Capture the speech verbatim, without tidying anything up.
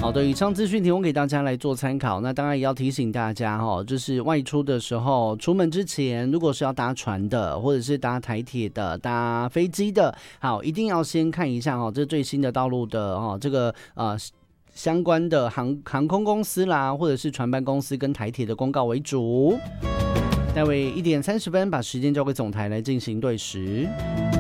好的，以上资讯提供给大家来做参考。那当然也要提醒大家哈，就是外出的时候，出门之前，如果是要搭船的，或者是搭台铁的、搭飞机的，好，一定要先看一下哈，这最新的道路的哈，这个呃。相关的航航空公司啦，或者是船班公司跟台铁的公告为主。待会一点三十分，把时间交给总台来进行对时。